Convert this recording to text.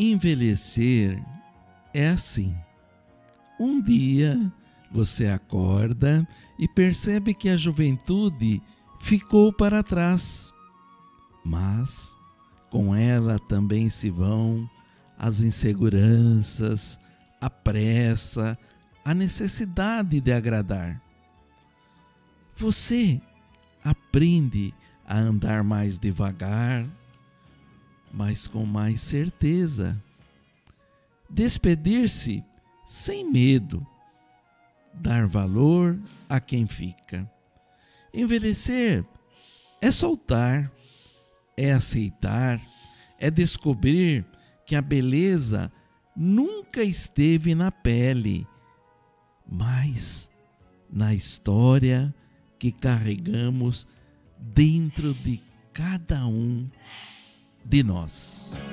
Envelhecer é assim. Um dia você acorda e percebe que a juventude ficou para trás, mas com ela também se vão as inseguranças, a pressa, a necessidade de agradar. Você aprende a andar mais devagar, mas com mais certeza. Despedir-se sem medo. Dar valor a quem fica. Envelhecer é soltar, é aceitar, é descobrir que a beleza nunca esteve na pele, mas na história que carregamos dentro de cada um de nós.